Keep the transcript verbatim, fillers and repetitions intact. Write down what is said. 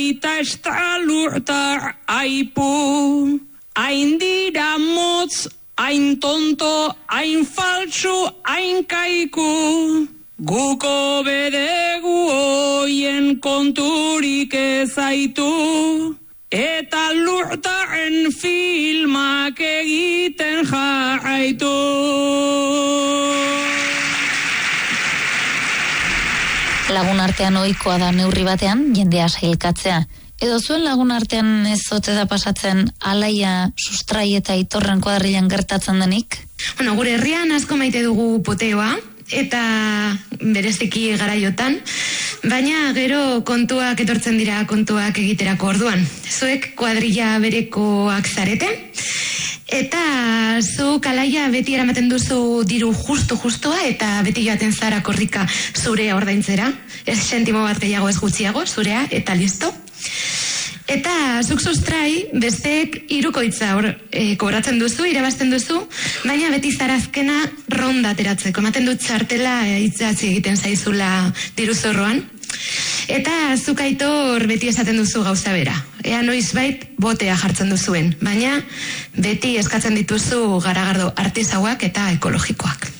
aita estalurta aipu. Hain dira motz, hain tonto, hain faltsu, hain kaiku. Guko bedegu hoien konturik ezaitu. Eta lurtaren filmak egiten jarraitu. Lagun artean ohikoa da neurri batean jendea sailkatzea. Edo zuen lagun artean ez ote da pasatzen Alaia, Sustrai eta Aitorren kuadrilan gertatzen denik? Bueno, gure herrian asko maite dugu poteoa, eta bereziki garaiotan, baina gero kontuak etortzen dira kontuak egiterako orduan. Zuek kuadrilla berekoak zarete, eta zu Alaia beti eramaten duzu diru justu-justua eta beti joaten zara korrika zurea ordaintzera. Ez sentimo bat gehiago ez gutxiago, zurea eta listo. Eta zuk Sustrai besteek hirukoitza hor e, kobratzen duzu, irabazten duzu, baina beti zara azkena ronda ateratzeko. Ematen dut txartela e, itzatzi egiten zaizula diru zorroan. Eta zuk Aitor beti esaten duzu gauza bera. Ea noizbait botea jartzen duzuen, baina beti eskatzen dituzu garagardo artisauak eta ekologikoak.